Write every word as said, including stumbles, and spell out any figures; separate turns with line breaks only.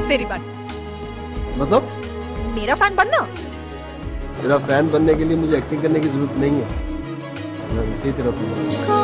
तेरी बात
मतलब
मेरा फैन बनना।
तेरा फैन बनने के लिए मुझे एक्टिंग करने की जरूरत नहीं है, मैं वैसे ही तेरा फैन हूं।